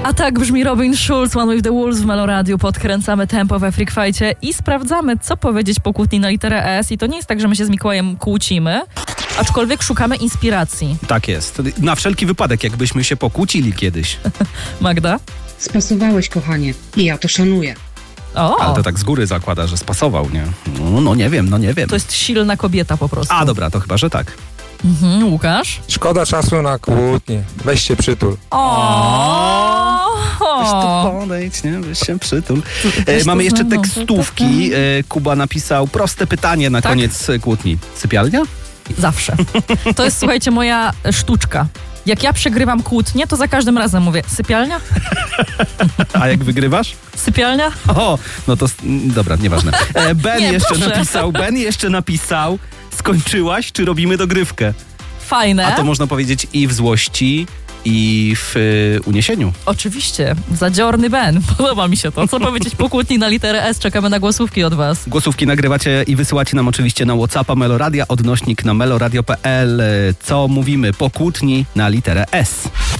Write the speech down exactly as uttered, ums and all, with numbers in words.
A tak brzmi Robin Schulz, One with the Wolves w Meloradiu. Podkręcamy tempo we Freak Fight'cie i sprawdzamy, co powiedzieć po kłótni na literę S. I to nie jest tak, że my się z Mikołajem kłócimy, aczkolwiek szukamy inspiracji. Tak jest. Na wszelki wypadek, jakbyśmy się pokłócili kiedyś. Magda? Spasowałeś, kochanie. I ja to szanuję. O, Ale to tak z góry zakłada, że spasował, nie? No, no nie wiem, no nie wiem. to jest silna kobieta po prostu. A dobra, to chyba, że tak. Mhm, Łukasz? Szkoda czasu na kłótnie. Weź się przytul. O, Weź tu o. podejdź, nie? Weź się przytul. też E, mamy to jeszcze znam, tekstówki. E, Kuba napisał proste pytanie na Tak? koniec kłótni. Sypialnia? Zawsze. To jest, słuchajcie, moja sztuczka. Jak ja przegrywam kłótnię, to za każdym razem mówię sypialnia? A jak wygrywasz? Sypialnia? O, no to... Dobra, nieważne. E, Ben Nie, jeszcze proszę. napisał, Ben jeszcze napisał, skończyłaś, czy robimy dogrywkę? Fajne. A to można powiedzieć i w złości, i w y, uniesieniu. Oczywiście. Zadziorny Ben. Podoba mi się to. Co powiedzieć po kłótni na literę S? Czekamy na głosówki od was. Głosówki nagrywacie i wysyłacie nam oczywiście na WhatsAppa Meloradia, odnośnik na meloradio kropka p l. Co mówimy po kłótni na literę S?